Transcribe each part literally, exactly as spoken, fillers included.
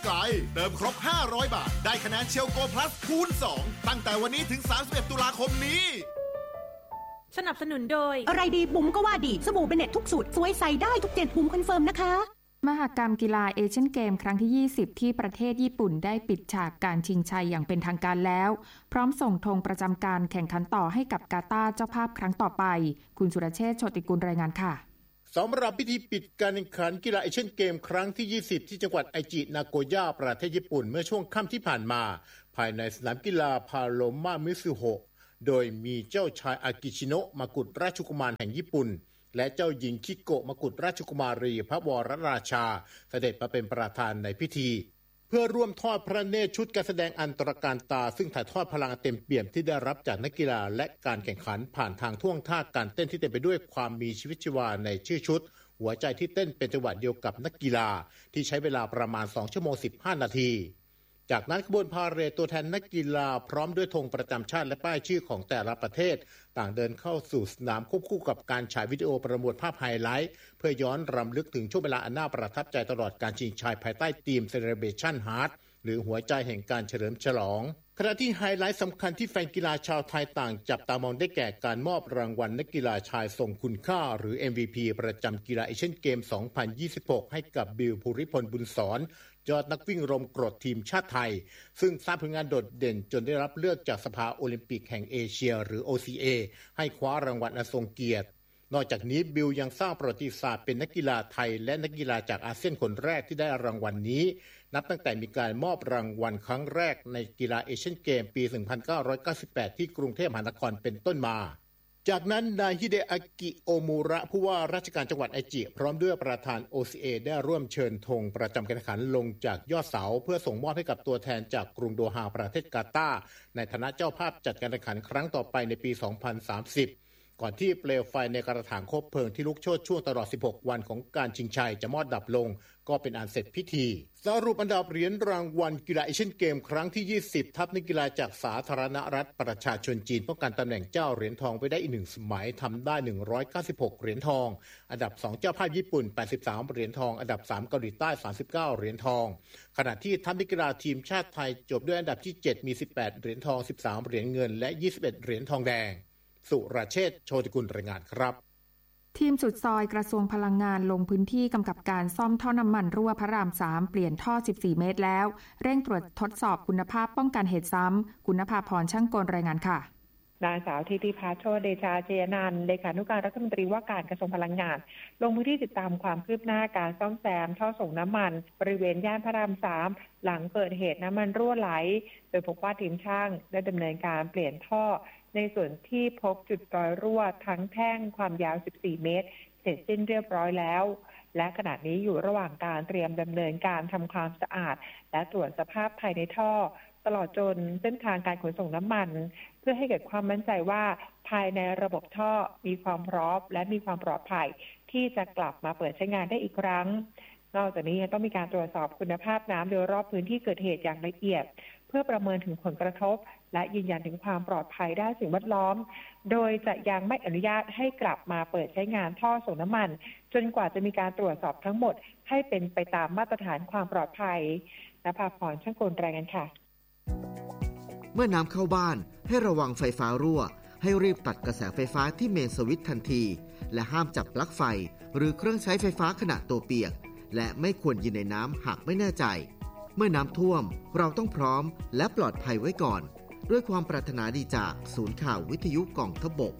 ไกลเติมครบห้าร้อยบาทได้คะแนนเชลโกพลัสคูณสองตั้งแต่วันนี้ถึงสามสิบเอ็ดตุลาคมนี้สนับสนุนโดยอะไรดีบุ๋มก็ว่าดีสบู่เบเน็ตทุกสูตรสวยใส่ได้ทุกเจ็ดบุ๋มคอนเฟิร์มนะคะมหกรรมกีฬาเอเชียนเกมครั้งที่ยี่สิบที่ประเทศญี่ปุ่นได้ปิดฉากการชิงชัยอย่างเป็นทางการแล้วพร้อมส่งธงประจำการแข่งขันต่อให้กับกาตาร์เจ้าภาพครั้งต่อไปคุณสุรเชษฐ์โชติกุลรายงานค่ะสำหรับพิธีปิดการแข่งขันกีฬาเอเชียนเกมครั้งที่ยี่สิบที่จังหวัดไอจินาโกย่าประเทศญี่ปุ่นเมื่อช่วงค่ำที่ผ่านมาภายในสนามกีฬาพาโลมามิซุโฮะโดยมีเจ้าชายอากิชิโนะมากุฎราชกุมารแห่งญี่ปุ่นและเจ้าหญิงคิโกะมกุฎราชกุมารีพระวรราชาเสด็จมาเป็นประธานในพิธีเพื่อร่วมทอดพระเนตรชุดการแสดงอันตรการตาซึ่งถ่ายทอดพลังเต็มเปี่ยมที่ได้รับจากนักกีฬาและการแข่งขันผ่านทางท่วงท่าการเต้นที่เต็มไปด้วยความมีชีวิตชีวาในชื่อชุดหัวใจที่เต้นเป็นจังหวะเดียวกับนักกีฬาที่ใช้เวลาประมาณสองชั่วโมงสิบห้านาทีจากนั้นขบวนพาเหรดตัวแทนนักกีฬาพร้อมด้วยธงประจำชาติและป้ายชื่อของแต่ละประเทศต่างเดินเข้าสู่สนามควบคู่กับการฉายวิดีโอประมวลภาพไฮไลท์เพื่อย้อนรำลึกถึงช่วงเวลาอันน่าประทับใจตลอดการชิงชัยภายใต้ธีม Celebration Heart หรือหัวใจแห่งการเฉลิมฉลองขณะที่ไฮไลท์สำคัญที่แฟนกีฬาชาวไทยต่างจับตามองได้แก่การมอบรางวัลนักกีฬาชายทรงคุณค่าหรือ เอ็ม วี พี ประจำกีฬาเอเชียนเกม สองพันยี่สิบหก ให้กับบิล ภูริพลบุญสอนยอดนักวิ่งลมกรดทีมชาติไทยซึ่งสร้างผลงานโดดเด่นจนได้รับเลือกจากสภาโอลิมปิกแห่งเอเชียหรือ โอ ซี เอ ให้คว้ารางวัลอันทรงเกียรตินอกจากนี้บิลยังสร้างประวัติศาสตร์เป็นนักกีฬาไทยและนักกีฬาจากอาเซียนคนแรกที่ได้รางวัลนี้นับตั้งแต่มีการมอบรางวัลครั้งแรกในกีฬาเอเชียนเกมปี หนึ่งพันเก้าร้อยเก้าสิบแปด ที่กรุงเทพมหานครเป็นต้นมาจากนั้นนายฮิเดอากิโอมูระผู้ว่าราชการจังหวัดไอจิพร้อมด้วยประธาน โอ ซี เอ ได้ร่วมเชิญธงประจำการแข่งขันลงจากยอดเสาเพื่อส่งมอบให้กับตัวแทนจากกรุงโดฮาประเทศกาตาร์ในฐานะเจ้าภาพจัดการแข่งขันครั้งต่อไปในปี สองพันสามสิบก่อนที่เปลวไฟในกระถางคบเพลิงที่ลุกโชติช่วงตลอดสิบหกวันของการชิงชัยจะมอดดับลงก็เป็นอันเสร็จพิธีสรุปอันดับเหรียญรางวัลกีฬาเอเชียนเกมครั้งที่ยี่สิบทัพนักกีฬาจากสาธารณรัฐประชาชนจีนป้องกันตำแหน่งเจ้าเหรียญทองไปได้อีกหนึ่งสมัยทำได้หนึ่งร้อยเก้าสิบหกเหรียญทองอันดับสองเจ้าภาพญี่ปุ่นแปดสิบสามเหรียญทองอันดับสามเกาหลีใต้สามสิบเก้าเหรียญทองขณะที่ทัพนักกีฬาทีมชาติไทยจบด้วยอันดับที่เจ็ดมีสิบแปดเหรียญทองสิบสามเหรียญเงินและยี่สิบเอ็ดเหรียญทองแดงสุรเชษฐ์โชติกุลรายงานครับทีมสุดซอยกระทรวงพลังงานลงพื้นที่กำกับการซ่อมท่อน้ำมันรั่วพระรามสามเปลี่ยนท่อสิบสี่เมตรแล้วเร่งตรวจทดสอบคุณภาพป้องกันเหตุซ้ำคุณภาพรช่างกลรายงานค่ะนางสาวธิติภาโชติเดชาเจยนันท์เลขานุการรัฐมนตรีว่าการกระทรวงพลังงานลงพื้นที่ติดตามความคืบหน้าการซ่อมแซมท่อส่งน้ำมันบริเวณย่านพระรามสามหลังเกิดเหตุน้ำมันรั่วไหลโดยพบว่าทีมช่างได้ดำเนินการเปลี่ยนท่อในส่วนที่พบจุดรอยรั่วทั้งแท่งความยาวสิบสี่เมตรเสร็จสิ้นเรียบร้อยแล้วและขณะนี้อยู่ระหว่างการเตรียมดำเนินการทำความสะอาดและตรวจสภาพภายในท่อตลอดจนเส้นทางการขนส่งน้ำมันเพื่อให้เกิดความมั่นใจว่าภายในระบบท่อมีความพร้อมและมีความปลอดภัยที่จะกลับมาเปิดใช้งานได้อีกครั้งนอกจากนี้ยังต้องมีการตรวจสอบคุณภาพน้ำโดยรอบพื้นที่เกิดเหตุอย่างละเอียดเพื่อประเมินถึงผลกระทบและยืนยันถึงความปลอดภัยด้านสิ่งแวดล้อมโดยจะยังไม่อนุญาตให้กลับมาเปิดใช้งานท่อส่งน้ำมันจนกว่าจะมีการตรวจสอบทั้งหมดให้เป็นไปตามมาตรฐานความปลอดภัยณภาพรช่างกลรายงานค่ะเมื่อน้ำเข้าบ้านให้ระวังไฟฟ้ารั่วให้รีบตัดกระแสไฟฟ้าที่เมนสวิตช์ทันทีและห้ามจับปลั๊กไฟหรือเครื่องใช้ไฟฟ้าขณะตัวเปียกและไม่ควรยืนในน้ำหากไม่แน่ใจเมื่อน้ำท่วมเราต้องพร้อมและปลอดภัยไว้ก่อนด้วยความปรารถนาดีจากศูนย์ข่าววิทยุกองทัพบก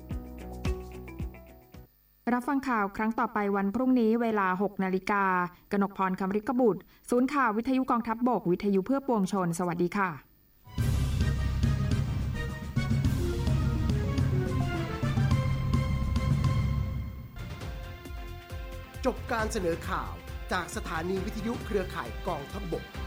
รับฟังข่าวครั้งต่อไปวันพรุ่งนี้เวลา หกนาฬิกา กนกพร คำริกบุตรศูนย์ข่าววิทยุกองทัพบกวิทยุเพื่อปวงชนสวัสดีค่ะจบการเสนอข่าวจากสถานีวิทยุเครือข่ายกองทัพบก